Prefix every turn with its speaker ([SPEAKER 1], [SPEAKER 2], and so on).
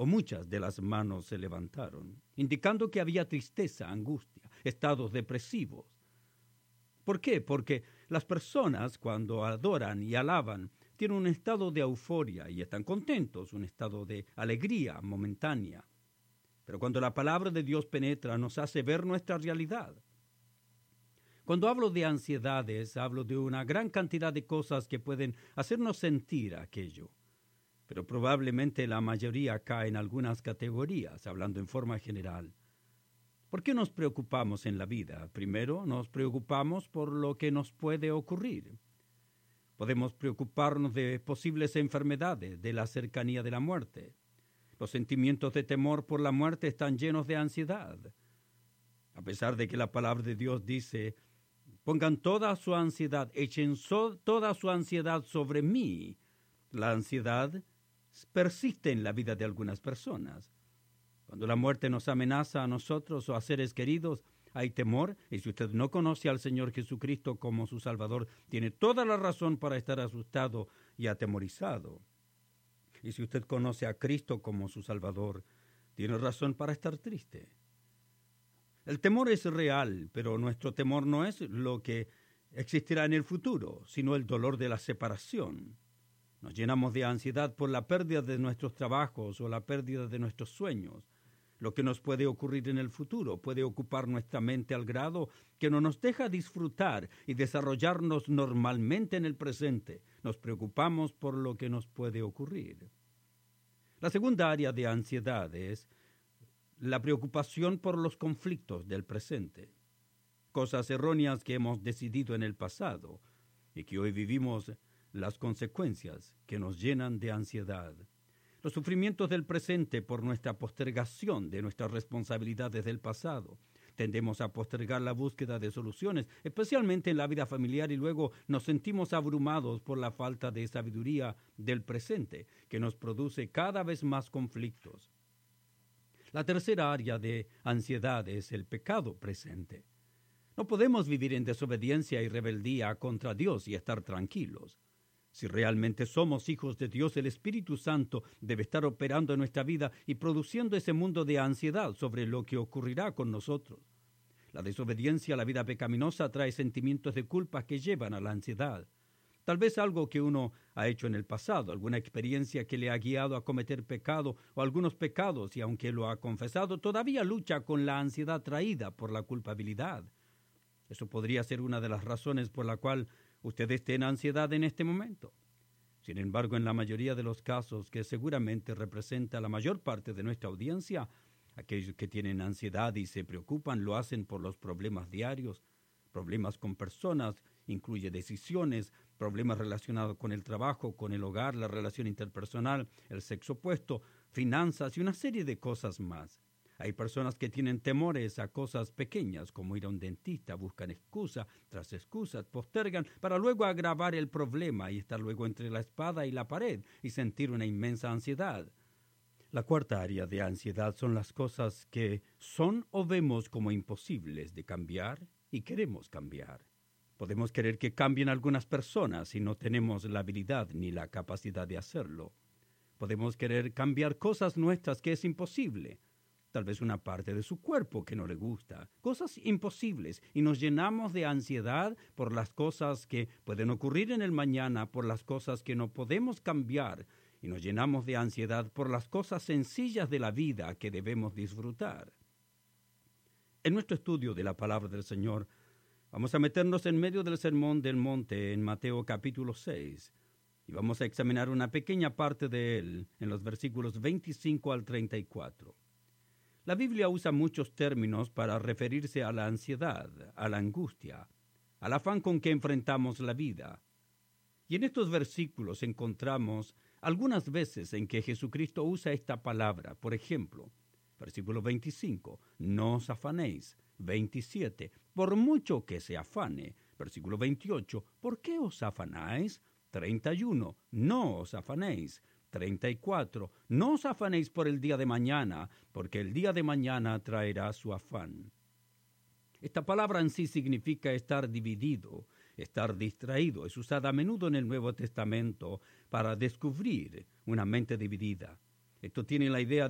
[SPEAKER 1] o muchas de las manos se levantaron, indicando que había tristeza, angustia, estados depresivos. ¿Por qué? Porque las personas cuando adoran y alaban tienen un estado de euforia y están contentos, un estado de alegría momentánea. Pero cuando la palabra de Dios penetra, nos hace ver nuestra realidad. Cuando hablo de ansiedades, hablo de una gran cantidad de cosas que pueden hacernos sentir aquello. Pero probablemente la mayoría cae en algunas categorías, hablando en forma general. ¿Por qué nos preocupamos en la vida? Primero, nos preocupamos por lo que nos puede ocurrir. Podemos preocuparnos de posibles enfermedades, de la cercanía de la muerte. Los sentimientos de temor por la muerte están llenos de ansiedad. A pesar de que la palabra de Dios dice, pongan toda su ansiedad, echen toda su ansiedad sobre mí, la ansiedad persiste en la vida de algunas personas. Cuando la muerte nos amenaza a nosotros o a seres queridos, hay temor, y si usted no conoce al Señor Jesucristo como su Salvador, tiene toda la razón para estar asustado y atemorizado. Y si usted conoce a Cristo como su Salvador, tiene razón para estar triste. El temor es real, pero nuestro temor no es lo que existirá en el futuro, sino el dolor de la separación. Nos llenamos de ansiedad por la pérdida de nuestros trabajos o la pérdida de nuestros sueños. Lo que nos puede ocurrir en el futuro puede ocupar nuestra mente al grado que no nos deja disfrutar y desarrollarnos normalmente en el presente. Nos preocupamos por lo que nos puede ocurrir. La segunda área de ansiedad es la preocupación por los conflictos del presente. Cosas erróneas que hemos decidido en el pasado y que hoy vivimos las consecuencias que nos llenan de ansiedad. Los sufrimientos del presente por nuestra postergación de nuestras responsabilidades del pasado. Tendemos a postergar la búsqueda de soluciones, especialmente en la vida familiar, y luego nos sentimos abrumados por la falta de sabiduría del presente, que nos produce cada vez más conflictos. La tercera área de ansiedad es el pecado presente. No podemos vivir en desobediencia y rebeldía contra Dios y estar tranquilos. Si realmente somos hijos de Dios, el Espíritu Santo debe estar operando en nuestra vida y produciendo ese mundo de ansiedad sobre lo que ocurrirá con nosotros. La desobediencia a la vida pecaminosa trae sentimientos de culpa que llevan a la ansiedad. Tal vez algo que uno ha hecho en el pasado, alguna experiencia que le ha guiado a cometer pecado o algunos pecados, y aunque lo ha confesado, todavía lucha con la ansiedad traída por la culpabilidad. Eso podría ser una de las razones por la cual usted esté en ansiedad en este momento. Sin embargo, en la mayoría de los casos, que seguramente representa la mayor parte de nuestra audiencia, aquellos que tienen ansiedad y se preocupan lo hacen por los problemas diarios, problemas con personas, incluye decisiones, problemas relacionados con el trabajo, con el hogar, la relación interpersonal, el sexo opuesto, finanzas y una serie de cosas más. Hay personas que tienen temores a cosas pequeñas, como ir a un dentista, buscan excusa tras excusas, postergan para luego agravar el problema y estar luego entre la espada y la pared y sentir una inmensa ansiedad. La cuarta área de ansiedad son las cosas que son o vemos como imposibles de cambiar y queremos cambiar. Podemos querer que cambien algunas personas y no tenemos la habilidad ni la capacidad de hacerlo. Podemos querer cambiar cosas nuestras que es imposible. Tal vez una parte de su cuerpo que no le gusta. Cosas imposibles, y nos llenamos de ansiedad por las cosas que pueden ocurrir en el mañana, por las cosas que no podemos cambiar, y nos llenamos de ansiedad por las cosas sencillas de la vida que debemos disfrutar. En nuestro estudio de la palabra del Señor, vamos a meternos en medio del Sermón del Monte en Mateo capítulo 6, y vamos a examinar una pequeña parte de él en los versículos 25 al 34. La Biblia usa muchos términos para referirse a la ansiedad, a la angustia, al afán con que enfrentamos la vida. Y en estos versículos encontramos algunas veces en que Jesucristo usa esta palabra. Por ejemplo, versículo 25, no os afanéis. 27, por mucho que se afane. Versículo 28, ¿por qué os afanáis? 31, no os afanéis. 34. No os afanéis por el día de mañana, porque el día de mañana traerá su afán. Esta palabra en sí significa estar dividido, estar distraído. Es usada a menudo en el Nuevo Testamento para descubrir una mente dividida. Esto tiene la idea